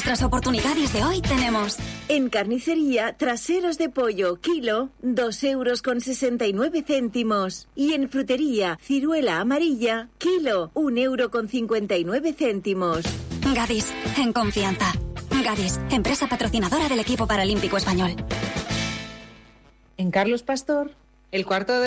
nuestras oportunidades de hoy tenemos... En carnicería, traseros de pollo, kilo, 2,69 €. Y en frutería, ciruela amarilla, kilo, 1,59 €. Gadis, en confianza. Gadis, empresa patrocinadora del equipo paralímpico español. En Carlos Pastor, el cuarto de